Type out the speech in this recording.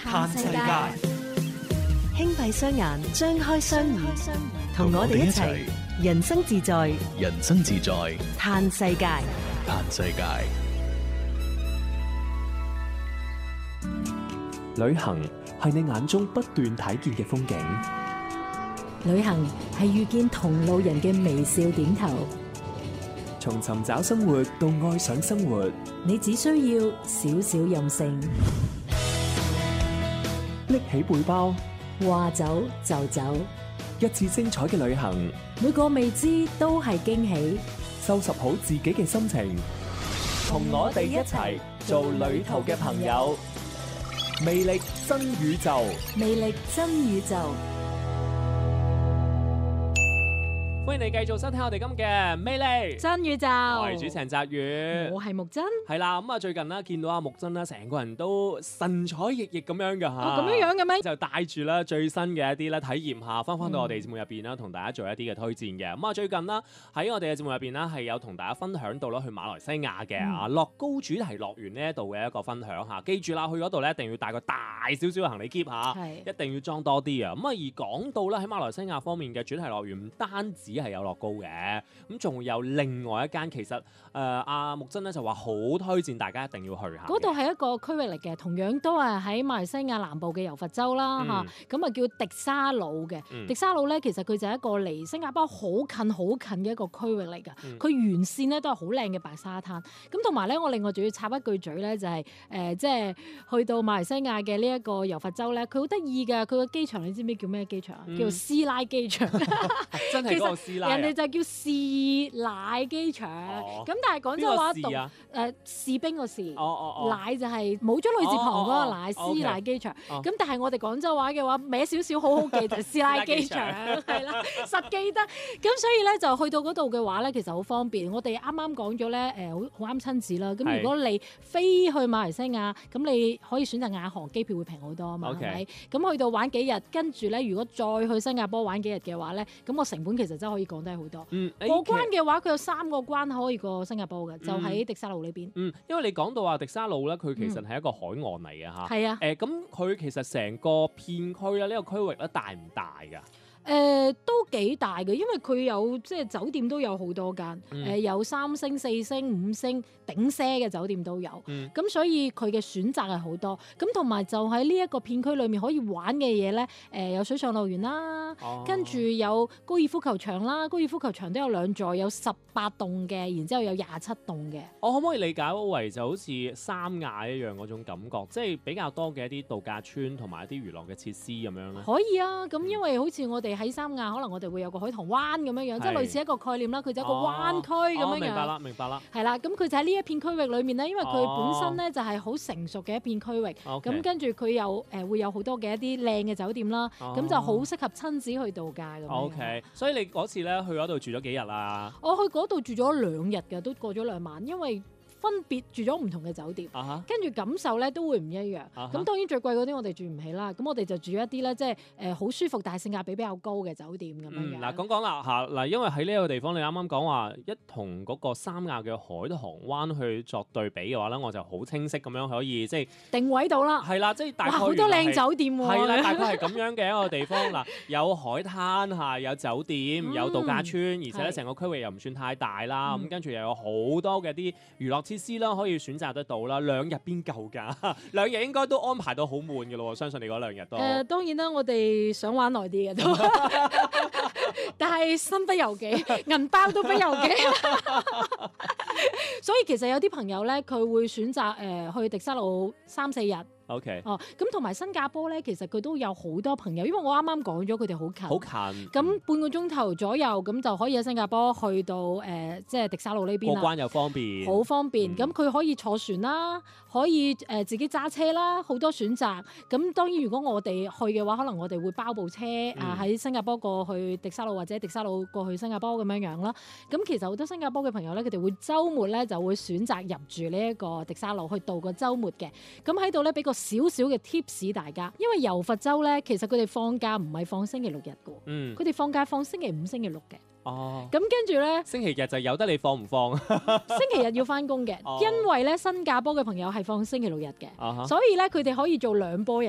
嘆世界， 輕閉雙眼，張開雙耳，同我哋一齊人生自在， 人生自在， 嘆世界。 嘆世界。 旅行係你眼中不斷睇見嘅風景， 旅行係遇見同路人嘅微笑點頭。 從尋找生活到愛上生活， 你只需要少少任性， 拎起背包， 話走就走， 一次精彩嘅旅行， 每個未知都係驚喜。 收拾好自己嘅心情，同我哋一齊做旅途嘅朋友。魅力真宇宙， 魅力真宇宙。 歡迎你繼續收聽我哋今嘅魅力真宇宙， 我係主持人澤宇， 我係木真。 係啦，咁啊最近咧見到阿木真咧，成個人都神采奕奕咁樣噶嚇。 咁樣嘅咩？ 就帶住咧最新嘅一啲咧體驗下，翻到我哋節目入邊啦，同大家做一啲嘅推薦嘅。咁啊最近啦喺我哋嘅節目入邊啦，係有同大家分享到啦去馬來西亞嘅樂高主題樂園呢一度嘅一個分享嚇。記住啦，去嗰度咧一定要帶個大少少嘅行李篋嚇，一定要裝多啲啊。咁啊而講到咧喺馬來西亞方面嘅主題樂園，唔單止係有樂高嘅，咁仲有另外一間，其實阿木真咧就話好推薦大家一定要去下。 嗰度係一個區域嚟嘅，同樣都係喺馬來西亞南部嘅柔佛州啦嚇，咁啊叫迪沙魯嘅。迪沙魯咧其實佢就係一個離新加坡好近好近嘅一個區域嚟㗎。佢沿線咧都係好靚嘅白沙灘。咁同埋咧，我另外仲要插一句嘴咧，就係即係去到馬來西亞嘅呢一個柔佛州咧，佢好得意㗎。佢個機場你知唔知叫咩機場啊？叫做師奶機場。 真係嗰個師奶。 人哋就叫士奶機場，咁但係廣州話讀士兵個士，奶就係冇咗女字旁嗰個奶，師奶機場。咁但係我哋廣州話嘅話，歪少少好好記就係師奶機場，係啦，實記得。咁所以咧就去到嗰度嘅話咧，其實好方便。我哋啱啱講咗咧，好啱親子啦。咁如果你飛去馬來西亞，咁你可以選擇亞航機票會平好多啊嘛，係咪？咁去到玩幾日，跟住咧如果再去新加坡玩幾日嘅話咧，咁個成本其實真係可以降低好多。過關嘅話，佢有3個關口可以過新加坡嘅，就喺迪沙魯呢邊。 因為你講到話迪沙魯咧，佢其實係一個海岸嚟嘅嚇。 係啊。 咁佢其實成個片區咧，呢個區域咧大唔大㗎？ 都幾大嘅，因為佢有即係酒店都有好多間，有3星、4星、5星頂些嘅酒店都有，咁所以佢嘅選擇係好多。咁同埋就喺呢一個片區裏面可以玩嘅嘢咧，有水上樂園啦，跟住有高爾夫球場啦，高爾夫球場都有2座，有18棟嘅，然之後有27棟嘅。 我可唔可以理解為就好似三亞一樣嗰種感覺，即係比較多嘅一啲度假村同埋一啲娛樂嘅設施咁樣咧？ 可以啊，咁因為好似我哋喺三亞，可能我哋會有個海棠灣咁樣樣，即係類似一個概念啦。佢就一個灣區咁樣樣。 明白啦，明白啦。 係啦，咁佢就喺呢一片區域裏面咧，因為佢本身咧就係好成熟嘅一片區域，咁跟住佢又會有好多嘅一啲靚嘅酒店啦，咁就好適合親子去度假咁樣。 OK，所以你嗰次咧去嗰度住咗幾日啊？ 我去嗰度住咗2日嘅，都過咗2晚，因為分別住咗唔同嘅酒店，跟住感受咧都會唔一樣。咁當然最貴嗰啲我哋住唔起啦，咁我哋就住一啲咧即係好舒服但係性價比比較高嘅酒店咁樣樣。 嗱講講啦嚇，嗱因為喺呢一個地方你啱啱講話一同嗰個三亞嘅海棠灣去作對比嘅話咧，我就好清晰咁樣可以即係定位到啦。 係啦，即係大概好多靚酒店喎。 係啦，大概係咁樣嘅一個地方嗱，有海灘嚇，有酒店，有度假村，而且咧成個區域又唔算太大啦。咁跟住又有好多嘅啲娛樂設施啦，可以選擇得到啦。2日邊夠㗎？2日應該都安排到好滿嘅咯喎，相信你嗰2日都。 當然啦，我哋想玩耐啲嘅都，但係身不由己，銀包都不由己。所以其實有啲朋友咧，佢會選擇去迪沙魯3、4日。 OK， 咁同埋新加坡咧，其實佢都有好多朋友，因為我啱啱講咗佢哋好近， 好近， 咁半個鐘頭左右，咁就可以喺新加坡去到即係迪沙魯呢邊啦。 過關又方便， 好方便。咁佢可以坐船啦，可以自己揸車啦，好多選擇。咁當然如果我哋去嘅話，可能我哋會包部車喺新加坡過去迪沙魯，或者迪沙魯過去新加坡咁樣樣啦。咁其實好多新加坡嘅朋友咧，佢哋會週末咧就會選擇入住呢一個迪沙魯去度個週末嘅。咁喺度咧俾個少少嘅 tips 大家，因為柔佛州咧，其實佢哋放假唔係放星期6日嘅，佢哋放假放星期5、星期6嘅。咁跟住咧， 星期日就由得你放唔放？ 星期日要翻工嘅，因為咧新加坡嘅朋友係放星期6日嘅，所以咧佢哋可以做2波人。